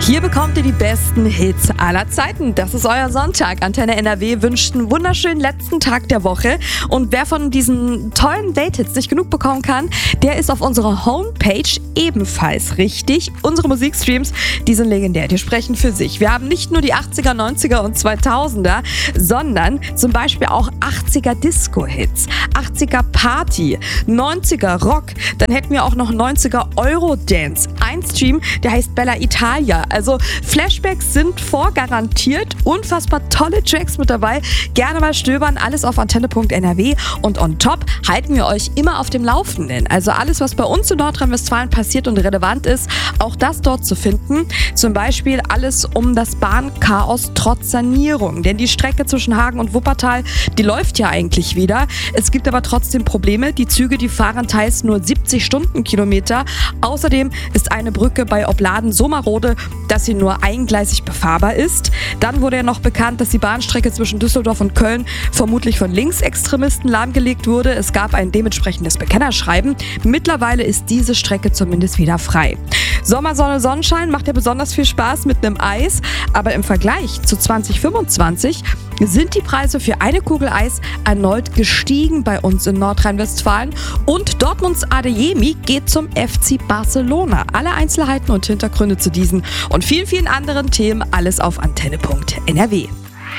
Hier bekommt ihr die besten Hits aller Zeiten. Das ist euer Sonntag. Antenne NRW wünscht einen wunderschönen letzten Tag der Woche. Und wer von diesen tollen Date-Hits nicht genug bekommen kann, der ist auf unserer Homepage ebenfalls richtig. Unsere Musikstreams, die sind legendär, die sprechen für sich. Wir haben nicht nur die 80er, 90er und 2000er, sondern zum Beispiel auch 80er Disco-Hits, 80er Party, 90er Rock. Dann hätten wir auch noch 90er Eurodance. Ein Stream, der heißt Bella Italia. Also Flashbacks sind vorgarantiert. Unfassbar tolle Tracks mit dabei. Gerne mal stöbern. Alles auf antenne.nrw. Und on top halten wir euch immer auf dem Laufenden. Also alles, was bei uns in Nordrhein-Westfalen passiert und relevant ist, auch das dort zu finden. Zum Beispiel alles um das Bahnchaos trotz Sanierung. Denn die Strecke zwischen Hagen und Wuppertal, die läuft ja eigentlich wieder. Es gibt aber trotzdem Probleme. Die Züge, die fahren teils nur 70 Stundenkilometer. Außerdem ist eine Brücke bei Opladen so marode, dass sie nur eingleisig befahrbar ist. Dann wurde ja noch bekannt, dass die Bahnstrecke zwischen Düsseldorf und Köln vermutlich von Linksextremisten lahmgelegt wurde. Es gab ein dementsprechendes Bekennerschreiben. Mittlerweile ist diese Strecke zumindest wieder frei. Sommer, Sonne, Sonnenschein macht ja besonders viel Spaß mit einem Eis. Aber im Vergleich zu 2025 sind die Preise für eine Kugel Eis erneut gestiegen bei uns in Nordrhein-Westfalen. Und Dortmunds Adeyemi geht zum FC Barcelona. Alle Einzelheiten und Hintergründe zu diesen und vielen, vielen anderen Themen alles auf antenne.nrw.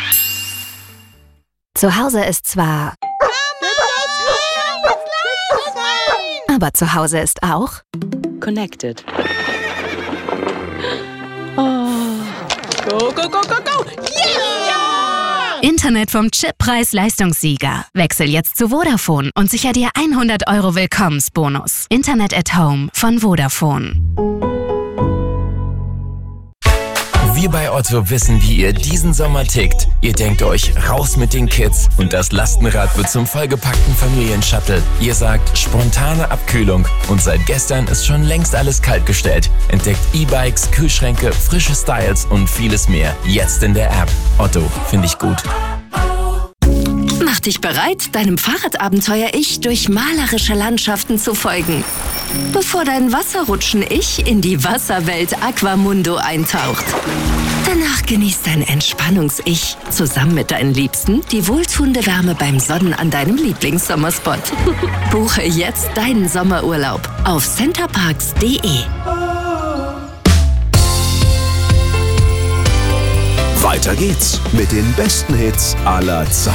Zu Hause ist zwar... Aber zu Hause ist auch... Connected. Oh. Go, go, go, go, go! Yeah! Internet vom Chip-Preis-Leistungssieger. Wechsel jetzt zu Vodafone und sicher dir 100 € Willkommensbonus. Internet at Home von Vodafone. Wir bei Otto wissen, wie ihr diesen Sommer tickt. Ihr denkt euch, raus mit den Kids und das Lastenrad wird zum vollgepackten Familienshuttle. Ihr sagt, spontane Abkühlung und seit gestern ist schon längst alles kaltgestellt. Entdeckt E-Bikes, Kühlschränke, frische Styles und vieles mehr. Jetzt in der App. Otto, finde ich gut. Mach dich bereit, deinem Fahrradabenteuer-Ich durch malerische Landschaften zu folgen. Bevor dein Wasserrutschen-Ich in die Wasserwelt Aquamundo eintaucht. Danach genießt dein Entspannungs-Ich zusammen mit deinen Liebsten die wohltuende Wärme beim Sonnen an deinem Lieblingssommerspot. Buche jetzt deinen Sommerurlaub auf centerparks.de. Weiter geht's mit den besten Hits aller Zeiten.